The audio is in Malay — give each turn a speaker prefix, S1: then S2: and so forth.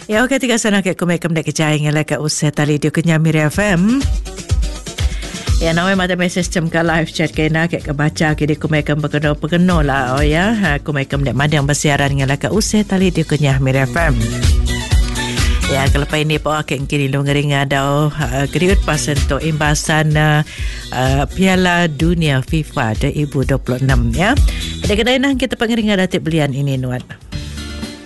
S1: Ya, okey, tiga sana ke kumekam dek kejayang yang leka usai tali dia kenya Mira FM. Ya, nawai mata mesej jam ke live chat ke nak ke baca ke di kumekam pegeno lah. Oh ya, kumekam dek madang bersiaran yang leka usai tali dia kenya Mira FM. Ya, kalau ini pakai kini lu ngering ada kriut pasen to imbasan Piala Dunia FIFA 2026 ya. Ada kedai nah kita pengering ada tip belian ini nuat.